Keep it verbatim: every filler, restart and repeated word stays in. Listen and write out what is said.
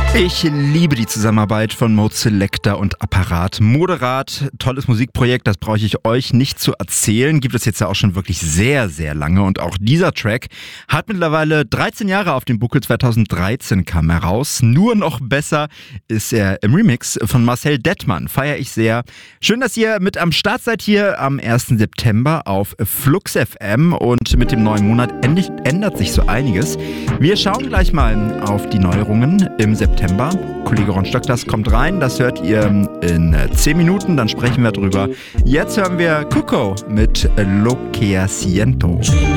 Ich liebe die Zusammenarbeit von Mode Selector und Apparat. Moderat, tolles Musikprojekt, das brauche ich euch nicht zu erzählen. Gibt es jetzt ja auch schon wirklich sehr, sehr lange. Und auch dieser Track hat mittlerweile dreizehn Jahre auf dem Buckel. zweitausenddreizehn kam er raus. Nur noch besser ist er im Remix von Marcel Dettmann. Feiere ich sehr. Schön, dass ihr mit am Start seid hier am ersten September auf Flux F M. Und mit dem neuen Monat endlich ändert sich so einiges. Wir schauen gleich mal auf die Neuerungen im September. Kollege Ron Stock, das kommt rein, das hört ihr in zehn Minuten, dann sprechen wir drüber. Jetzt hören wir Cuco mit Lo que siento.